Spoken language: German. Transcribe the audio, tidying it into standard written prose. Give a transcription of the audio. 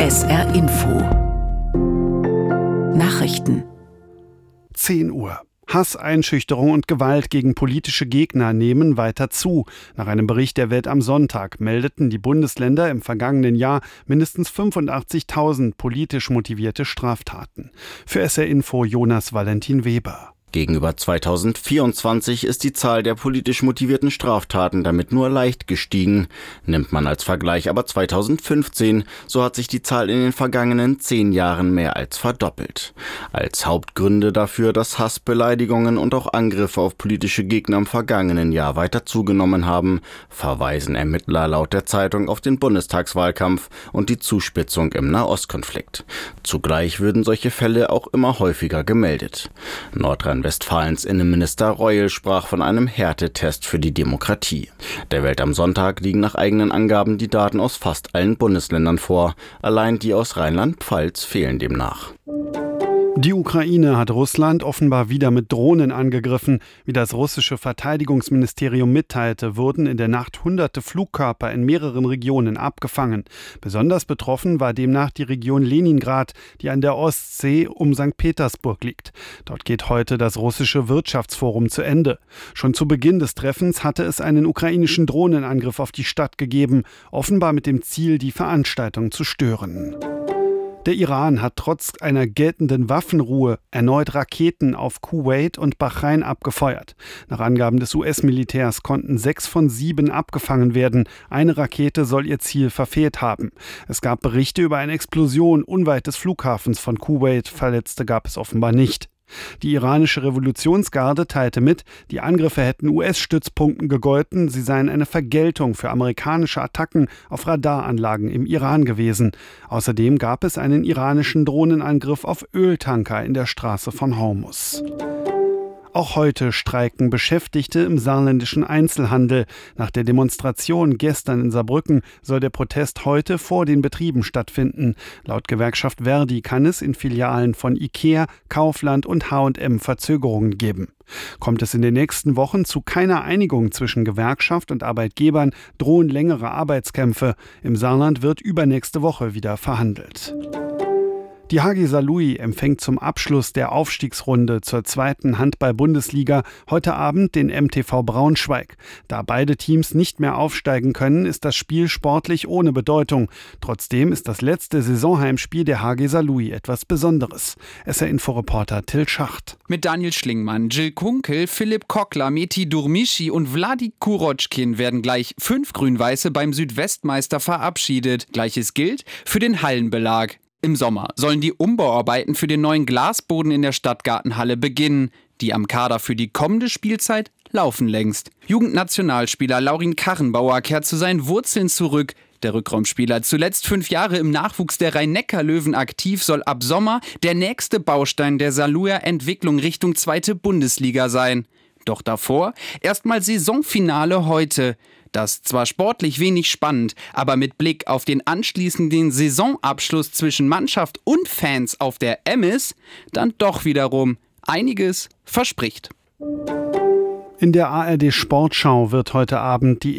SR Info Nachrichten 10 Uhr. Hass, Einschüchterung und Gewalt gegen politische Gegner nehmen weiter zu. Nach einem Bericht der Welt am Sonntag meldeten die Bundesländer im vergangenen Jahr mindestens 85.000 politisch motivierte Straftaten. Für SR Info Jonas Valentin Weber. Gegenüber 2024 ist die Zahl der politisch motivierten Straftaten damit nur leicht gestiegen. Nimmt man als Vergleich aber 2015, so hat sich die Zahl in den vergangenen 10 Jahren mehr als verdoppelt. Als Hauptgründe dafür, dass Hass, Beleidigungen und auch Angriffe auf politische Gegner im vergangenen Jahr weiter zugenommen haben, verweisen Ermittler laut der Zeitung auf den Bundestagswahlkampf und die Zuspitzung im Nahostkonflikt. Zugleich würden solche Fälle auch immer häufiger gemeldet. Nordrhein-Westfalens Innenminister Reul sprach von einem Härtetest für die Demokratie. Der Welt am Sonntag liegen nach eigenen Angaben die Daten aus fast allen Bundesländern vor. Allein die aus Rheinland-Pfalz fehlen demnach. Die Ukraine hat Russland offenbar wieder mit Drohnen angegriffen. Wie das russische Verteidigungsministerium mitteilte, wurden in der Nacht hunderte Flugkörper in mehreren Regionen abgefangen. Besonders betroffen war demnach die Region Leningrad, die an der Ostsee um St. Petersburg liegt. Dort geht heute das russische Wirtschaftsforum zu Ende. Schon zu Beginn des Treffens hatte es einen ukrainischen Drohnenangriff auf die Stadt gegeben, offenbar mit dem Ziel, die Veranstaltung zu stören. Der Iran hat trotz einer geltenden Waffenruhe erneut Raketen auf Kuwait und Bahrain abgefeuert. Nach Angaben des US-Militärs konnten 6 von 7 abgefangen werden. Eine Rakete soll ihr Ziel verfehlt haben. Es gab Berichte über eine Explosion unweit des Flughafens von Kuwait. Verletzte gab es offenbar nicht. Die iranische Revolutionsgarde teilte mit, die Angriffe hätten US-Stützpunkten gegolten, sie seien eine Vergeltung für amerikanische Attacken auf Radaranlagen im Iran gewesen. Außerdem gab es einen iranischen Drohnenangriff auf Öltanker in der Straße von Hormuz. Auch heute streiken Beschäftigte im saarländischen Einzelhandel. Nach der Demonstration gestern in Saarbrücken soll der Protest heute vor den Betrieben stattfinden. Laut Gewerkschaft Verdi kann es in Filialen von IKEA, Kaufland und H&M Verzögerungen geben. Kommt es in den nächsten Wochen zu keiner Einigung zwischen Gewerkschaft und Arbeitgebern, drohen längere Arbeitskämpfe. Im Saarland wird übernächste Woche wieder verhandelt. Die HG Saarlouis empfängt zum Abschluss der Aufstiegsrunde zur 2. Handball-Bundesliga heute Abend den MTV Braunschweig. Da beide Teams nicht mehr aufsteigen können, ist das Spiel sportlich ohne Bedeutung. Trotzdem ist das letzte Saisonheimspiel der HG Saarlouis etwas Besonderes. SR-Info-Reporter Till Schacht. Mit Daniel Schlingmann, Jill Kunkel, Philipp Kockler, Meti Durmischi und Vladi Kurotschkin werden gleich 5 Grün-Weiße beim Südwestmeister verabschiedet. Gleiches gilt für den Hallenbelag. Im Sommer sollen die Umbauarbeiten für den neuen Glasboden in der Stadtgartenhalle beginnen. Die am Kader für die kommende Spielzeit laufen längst. Jugendnationalspieler Laurin Karrenbauer kehrt zu seinen Wurzeln zurück. Der Rückraumspieler, zuletzt 5 Jahre im Nachwuchs der Rhein-Neckar-Löwen aktiv, soll ab Sommer der nächste Baustein der Saarlouer Entwicklung Richtung 2. Bundesliga sein. Doch davor erstmal Saisonfinale heute. Das zwar sportlich wenig spannend, aber mit Blick auf den anschließenden Saisonabschluss zwischen Mannschaft und Fans auf der Emmis dann doch wiederum einiges verspricht. In der ARD Sportschau wird heute Abend die